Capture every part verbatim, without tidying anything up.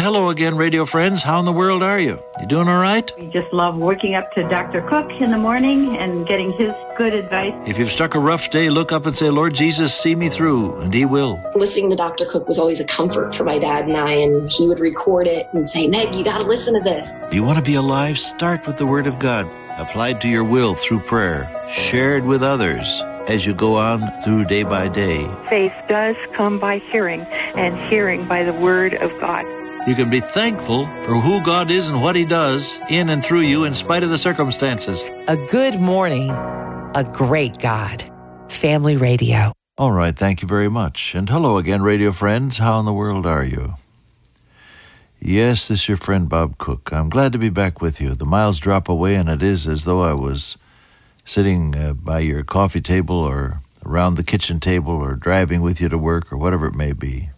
Hello again, radio friends. How in the world are you? You doing all right? We just love waking up to Doctor Cook in the morning and getting his good advice. If you've struck a rough day, look up and say, Lord Jesus, see me through, and he will. Listening to Doctor Cook was always a comfort for my dad and I, and he would record it and say, Meg, you got to listen to this. If you want to be alive, start with the Word of God, applied to your will through prayer, shared with others as you go on through day by day. Faith does come by hearing, and hearing by the Word of God. You can be thankful for who God is and what he does in and through you in spite of the circumstances. A good morning, a great God. Family Radio. All right, thank you very much. And hello again, radio friends. How in the world are you? Yes, this is your friend Bob Cook. I'm glad to be back with you. The miles drop away, and it is as though I was sitting uh, by your coffee table or around the kitchen table or driving with you to work or whatever it may be.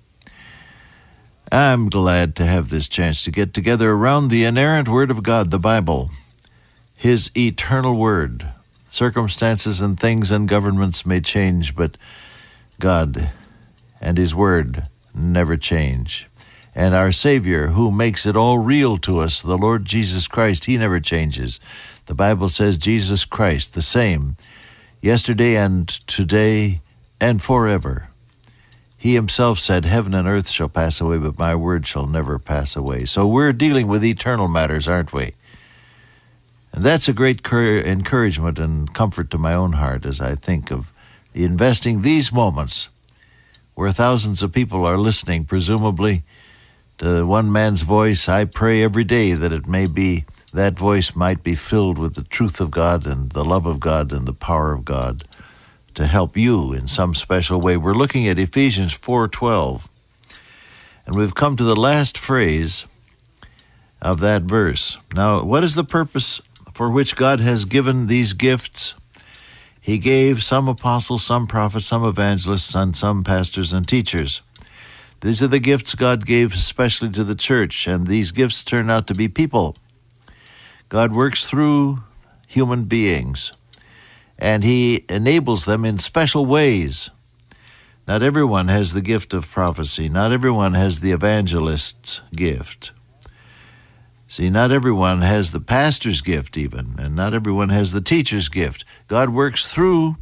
I'm glad to have this chance to get together around the inerrant Word of God, the Bible, His eternal Word. Circumstances and things and governments may change, but God and His Word never change. And our Savior, who makes it all real to us, the Lord Jesus Christ, He never changes. The Bible says Jesus Christ, the same, yesterday and today and forever. He himself said, heaven and earth shall pass away, but my word shall never pass away. So we're dealing with eternal matters, aren't we? And that's a great cur- encouragement and comfort to my own heart as I think of investing these moments where thousands of people are listening, presumably, to one man's voice. I pray every day that it may be, that voice might be filled with the truth of God and the love of God and the power of God, to help you in some special way. We're looking at Ephesians four twelve, and we've come to the last phrase of that verse. Now, what is the purpose for which God has given these gifts? He gave some apostles, some prophets, some evangelists, and some pastors and teachers. These are the gifts God gave especially to the church, and these gifts turn out to be people. God works through human beings, and He enables them in special ways. Not everyone has the gift of prophecy. Not everyone has the evangelist's gift. See, not everyone has the pastor's gift even, and not everyone has the teacher's gift. God works through